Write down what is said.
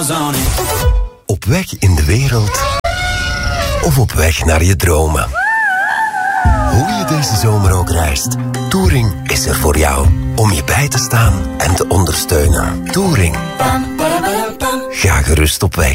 Op weg in de wereld of op weg naar je dromen. Hoe je deze zomer ook reist, Touring is er voor jou. Om je bij te staan en te ondersteunen. Touring. Ga gerust op weg.